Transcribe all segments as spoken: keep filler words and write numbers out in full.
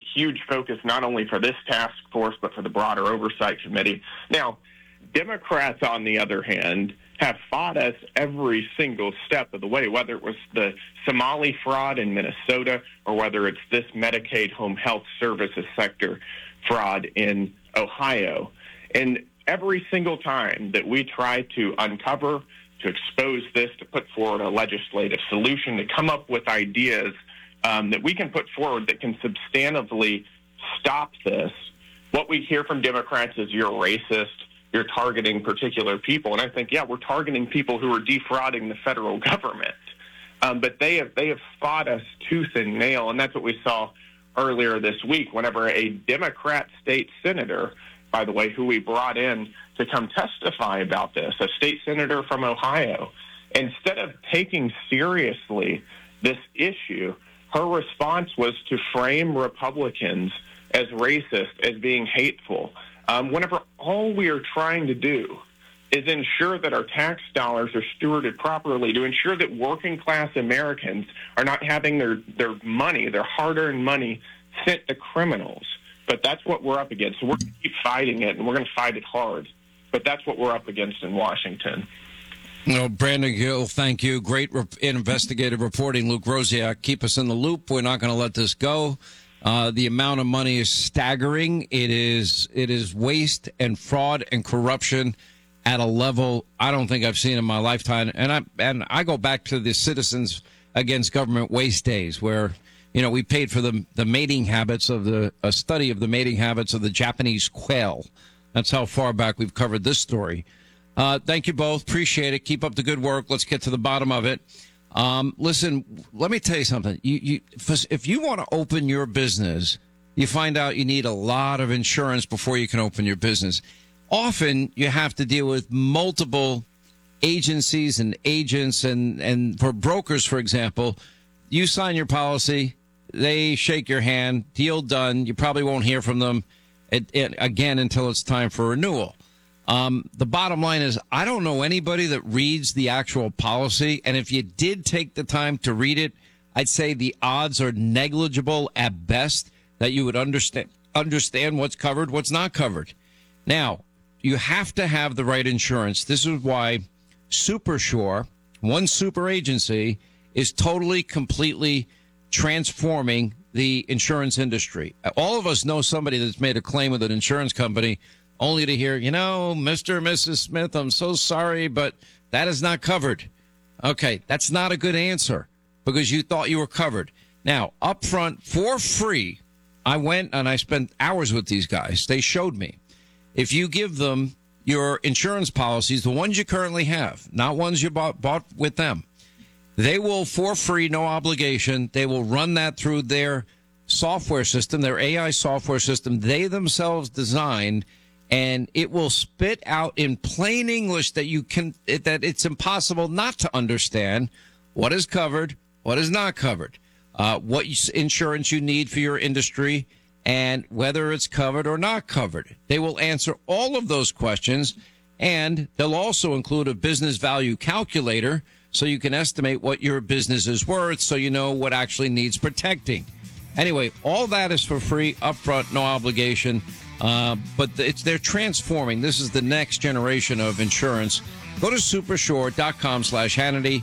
huge focus not only for this task force, but for the broader oversight committee. Now, Democrats, on the other hand, have fought us every single step of the way, whether it was the Somali fraud in Minnesota or whether it's this Medicaid home health services sector fraud in Ohio. And every single time that we try to uncover, to expose this, to put forward a legislative solution, to come up with ideas um, that we can put forward that can substantively stop this, what we hear from Democrats is you're racist, you're targeting particular people. And I think, yeah, we're targeting people who are defrauding the federal government. Um, but they have they have fought us tooth and nail, and that's what we saw earlier this week whenever a Democrat state senator, by the way, who we brought in to come testify about this, a state senator from Ohio, instead of taking seriously this issue, her response was to frame Republicans as racist, as being hateful, um, whenever all we are trying to do is ensure that our tax dollars are stewarded properly, to ensure that working-class Americans are not having their, their money, their hard-earned money, sent to criminals. But that's what we're up against. So we're going to keep fighting it, and we're going to fight it hard. But that's what we're up against in Washington. No, Brandon Gill, thank you. Great re- investigative reporting. Luke Rosiak, keep us in the loop. We're not going to let this go. Uh, the amount of money is staggering. It is it is waste and fraud and corruption at a level I don't think I've seen in my lifetime. And I and I go back to the Citizens Against Government Waste days, where you know we paid for the the mating habits of the a study of the mating habits of the Japanese quail. That's how far back we've covered this story. Uh, thank you both. Appreciate it. Keep up the good work. Let's get to the bottom of it. Um, listen, let me tell you something. You, you, if you want to open your business, you find out you need a lot of insurance before you can open your business. Often you have to deal with multiple agencies and agents, and, and for brokers, for example, you sign your policy, they shake your hand, deal done. You probably won't hear from them it, it, again until it's time for renewal. Um, the bottom line is I don't know anybody that reads the actual policy. And if you did take the time to read it, I'd say the odds are negligible at best that you would understand, understand what's covered, what's not covered. Now, you have to have the right insurance. This is why SuperSure, one super agency, is totally, completely transforming the insurance industry. All of us know somebody that's made a claim with an insurance company only to hear, you know, Mister or Missus Smith, I'm so sorry, but that is not covered. Okay, that's not a good answer because you thought you were covered. Now, up front, for free, I went and I spent hours with these guys. They showed me. If you give them your insurance policies, the ones you currently have, not ones you bought, bought with them, they will, for free, no obligation, they will run that through their software system, their A I software system they themselves designed, and it will spit out in plain English that you can, that it's impossible not to understand what is covered, what is not covered, uh, what insurance you need for your industry, and whether it's covered or not covered. They will answer all of those questions, and they'll also include a business value calculator so you can estimate what your business is worth so you know what actually needs protecting. Anyway, all that is for free, upfront, no obligation. Uh, but it's they're transforming. This is the next generation of insurance. Go to supersure.com slash Hannity.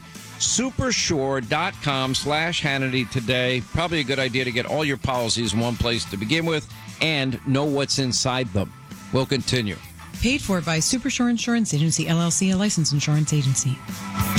Supersure.com slash Hannity today. Probably a good idea to get all your policies in one place to begin with and know what's inside them. We'll continue. Paid for by Supershore Insurance Agency, L L C, a licensed insurance agency.